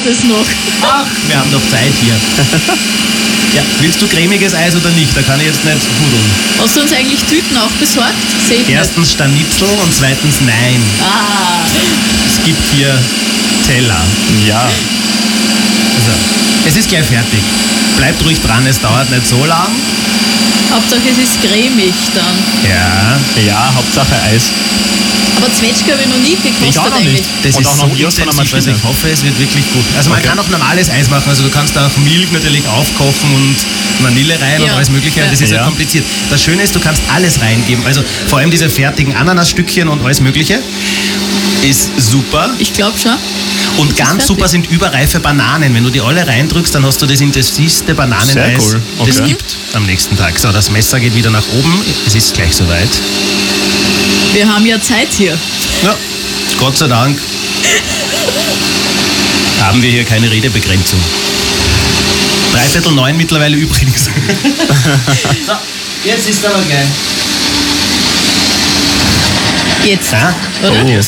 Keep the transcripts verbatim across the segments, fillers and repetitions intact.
das noch. Ach, wir haben noch Zeit hier. Ja, willst du cremiges Eis oder nicht? Da kann ich jetzt nicht hudeln. Hast du uns eigentlich Tüten auch besorgt? Seh ich nicht. Erstens Scharnitzel und zweitens nein. Ah, Es gibt hier Teller. Ja. Also, es ist gleich fertig. Bleibt ruhig dran, es dauert nicht so lang. Hauptsache es ist cremig dann. Ja, Ja, Hauptsache Eis. Aber Zwetschge habe ich noch nie gekostet Ich auch noch eigentlich. nicht. das Und ist auch so noch nie aus so einer intensiv, also Maschine. ich hoffe, es wird wirklich gut. Also man Okay. kann auch normales Eis machen, also du kannst da auch Milch natürlich aufkochen und Vanille rein Ja. und alles mögliche. Ja. Das ist ja. Ja. kompliziert. Das Schöne ist, du kannst alles reingeben. Also vor allem diese fertigen Ananasstückchen und alles mögliche. Ist super. Ich glaube schon. Und ganz fertig. super sind überreife Bananen. Wenn du die alle reindrückst, dann hast du das intensivste Bananeneis, Sehr cool. das es Okay. gibt am nächsten Tag. So, das Messer geht wieder nach oben. Es ist gleich soweit. Wir haben ja Zeit hier. Ja, Gott sei Dank haben wir hier keine Redebegrenzung. Dreiviertel neun mittlerweile übrigens. So, jetzt ist aber geil. Jetzt, Ja? oder? Oh.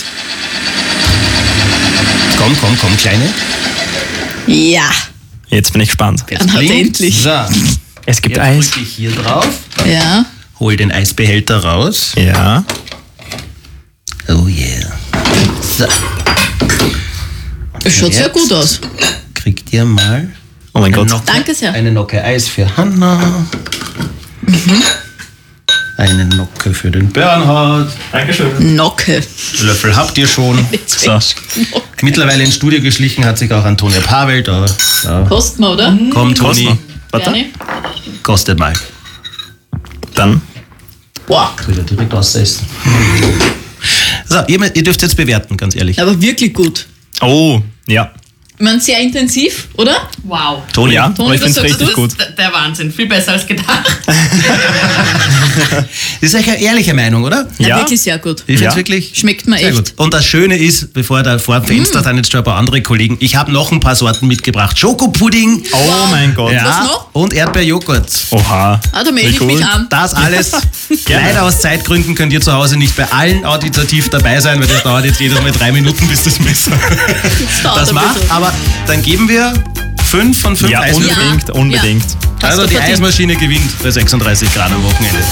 Komm, komm, komm, Kleine. Ja. Jetzt bin ich gespannt. Jetzt Dann hat er blinkt. endlich. So, Es gibt jetzt Eis. drücke ich hier drauf. Ja. Hol den Eisbehälter raus. Ja. Oh yeah. So. Es schaut sehr Jetzt gut aus. Kriegt ihr mal Oh mein eine Gott. Nocke, Danke sehr. eine Nocke Eis für Hanna. Eine Nocke für den Bernhard. Dankeschön. Nocke. Löffel habt ihr schon. So. Mittlerweile ins Studio geschlichen hat sich auch Antonia Pavel. Da, da. Kosten wir, oder? Komm, Toni, Kosten. Warte. Gerne. kostet mal. Dann. Boah, Ich will ja direkt ausessen. So, ihr, ihr dürft jetzt bewerten, ganz ehrlich. aber wirklich gut. Oh, ja. Ich meine, sehr intensiv, oder? Wow. Toni, Ja, Toni, aber ich was finde es sagst richtig du? gut. D- Der Wahnsinn. Viel besser als gedacht. das ist eigentlich eine ehrliche Meinung, oder? Ja, Ja. wirklich sehr gut. Ich finde es Ja. wirklich Schmeckt mir sehr echt. gut. Und das Schöne ist, bevor da vor dem Fenster Mm. sind jetzt schon ein paar andere Kollegen, ich habe noch ein paar Sorten mitgebracht. Schokopudding Oh mein Gott. ja, Was noch? und Erdbeerjoghurt. Oha. Ah, da melde Wie ich cool. mich an. Das alles. Gerne. Leider aus Zeitgründen könnt ihr zu Hause nicht bei allen auditativ dabei sein, weil das dauert jetzt jedes Mal drei Minuten, bis das Messer dauert das ein macht. bisschen. Aber dann geben wir fünf von fünf Ja, Eiswürfeln. unbedingt, unbedingt. Hast Also du die verdient. Eismaschine gewinnt bei sechsunddreißig Grad am Wochenende.